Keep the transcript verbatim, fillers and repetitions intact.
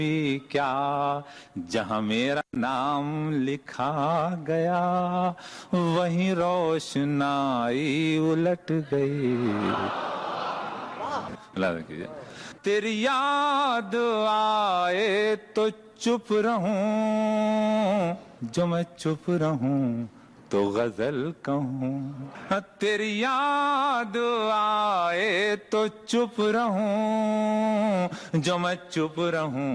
क्या जहां मेरा नाम लिखा गया वहीं रोशनाई उलट गई। तेरी याद आए तो चुप रहूं, जो मैं चुप रहूं तो गजल कहूं। तेरी याद आए तो चुप रहूं, जो मैं चुप रहूं